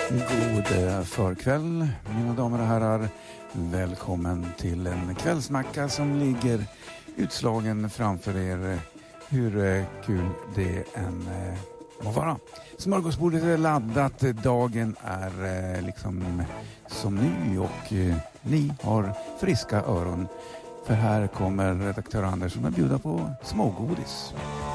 God förkväll, mina damer och herrar. Välkommen till en kvällsmacka som ligger utslagen framför er. Hur kul det än må vara. Smörgåsbordet är laddat, dagen är liksom som ny och ni har friska öron. För här kommer redaktör Andersson att bjuda på smågodis.